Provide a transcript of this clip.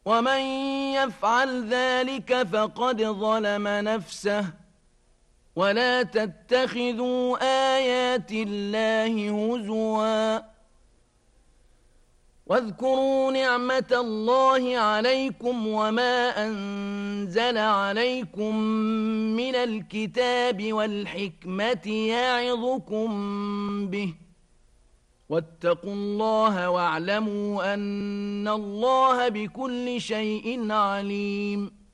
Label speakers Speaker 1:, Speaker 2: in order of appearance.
Speaker 1: ومن يفعل ذلك فقد ظلم نفسه ولا تتخذوا آيات الله هزوا واذكروا نعمة الله عليكم وما أنزل عليكم من الكتاب والحكمة يعظكم به واتقوا الله واعلموا أن الله بكل شيء عليم